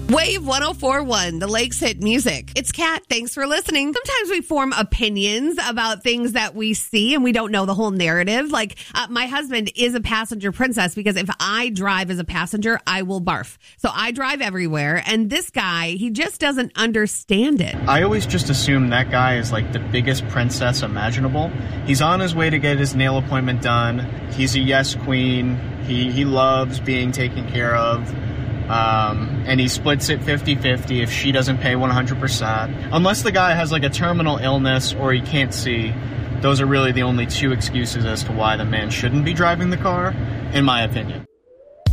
Wave 104.1, the Lakes Hit Music. It's Kat. Thanks for listening. Sometimes we form opinions about things that we see and we don't know the whole narrative. Like, my husband is a passenger princess because if I drive as a passenger, I will barf. So I drive everywhere. And this guy, he just doesn't understand it. I always just assume that guy is like the biggest princess imaginable. He's on his way to get his nail appointment done. He's a yes queen. He loves being taken care of. And he splits it 50-50 if she doesn't pay 100%. Unless the guy has like a terminal illness or he can't see, those are really the only two excuses as to why the man shouldn't be driving the car, in my opinion.